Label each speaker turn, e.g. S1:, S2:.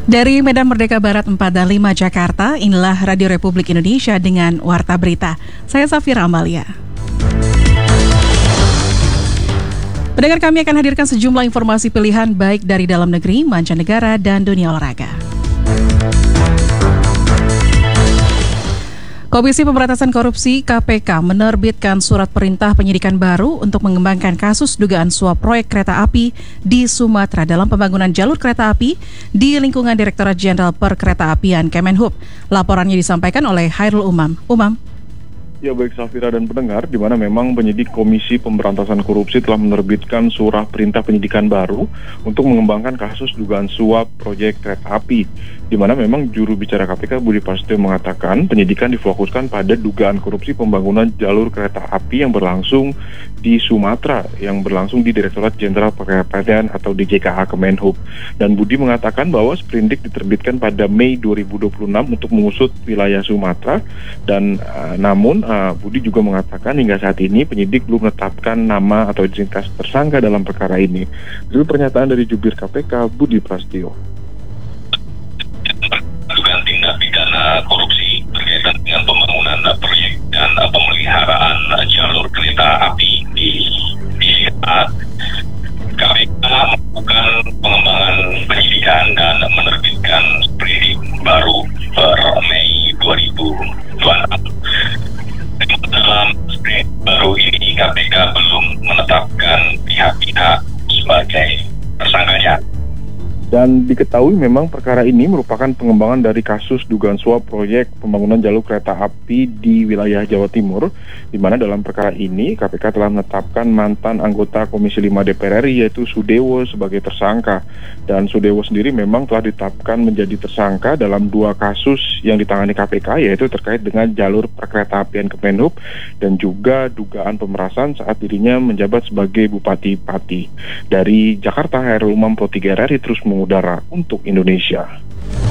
S1: Dari Medan Merdeka Barat 4 dan 5 Jakarta, inilah Radio Republik Indonesia dengan Warta Berita. Saya Safira Amalia. Pendengar, kami akan hadirkan sejumlah informasi pilihan baik dari dalam negeri, mancanegara, dan dunia olahraga. Komisi Pemberantasan Korupsi (KPK) menerbitkan surat perintah penyidikan baru untuk mengembangkan kasus dugaan suap proyek kereta api di Sumatera dalam pembangunan jalur kereta api di lingkungan Direktorat Jenderal Perkeretaapian Kemenhub. Laporannya disampaikan oleh Hairul Umam.
S2: Ya, baik Safira dan pendengar, di mana memang penyidik Komisi Pemberantasan Korupsi telah menerbitkan surat perintah penyidikan baru untuk mengembangkan kasus dugaan suap proyek kereta api, di mana memang juru bicara KPK Budi Prasetyo mengatakan penyidikan difokuskan pada dugaan korupsi pembangunan jalur kereta api yang berlangsung di Sumatera, yang berlangsung di Direktorat Jenderal Perkeretaapian atau DJKA Kemenhub. Dan Budi mengatakan bahwa sprindik diterbitkan pada Mei 2026 untuk mengusut wilayah Sumatera, dan namun Budi juga mengatakan hingga saat ini penyidik belum menetapkan nama atau identitas tersangka dalam perkara ini. Itu pernyataan dari jubir KPK Budi Prasetyo.
S3: Dugaan tindak pidana korupsi berkaitan dengan pembangunan proyek dan pemeliharaan jalur kereta api di saat KPK melakukan pengembangan penyidikan dan menerbitkan sprindik baru per Mei 2026. Dalam sprindik baru ini KPK belum menetapkan pihak-pihak sebagai tersangkanya.
S2: Dan diketahui memang perkara ini merupakan pengembangan dari kasus dugaan suap proyek pembangunan jalur kereta api di wilayah Jawa Timur, di mana dalam perkara ini KPK telah menetapkan mantan anggota Komisi 5 DPR RI yaitu Sudewo sebagai tersangka. Dan Sudewo sendiri memang telah ditetapkan menjadi tersangka dalam 2 kasus yang ditangani KPK, yaitu terkait dengan jalur perkeretaapian Kemenhub dan juga dugaan pemerasan saat dirinya menjabat sebagai Bupati Pati. Dari Jakarta, Hairul Umam Pro 3 RRI terus mengudara untuk Indonesia.